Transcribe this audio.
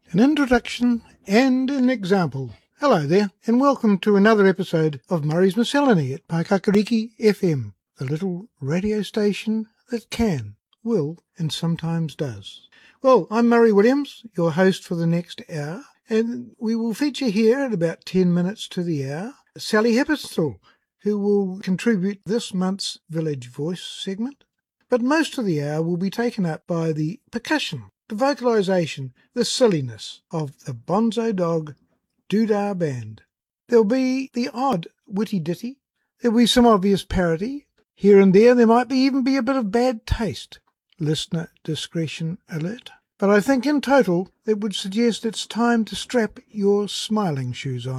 An introduction and an example. Hello there, and welcome to another episode of Murray's Miscellany at Paekakariki FM, the little radio station that can, will, and sometimes does. Well, I'm Murray Williams, your host for the next hour, and we will feature here at about 10 minutes to the hour Sally Heppenstall, who will contribute this month's Village Voice segment. But most of the hour will be taken up by the percussion, the vocalisation, the silliness of the Bonzo Dog Doodah Band. There'll be the odd witty ditty, there'll be some obvious parody, here and there might even be a bit of bad taste. Listener discretion alert. But I think in total it would suggest it's time to strap your smiling shoes on.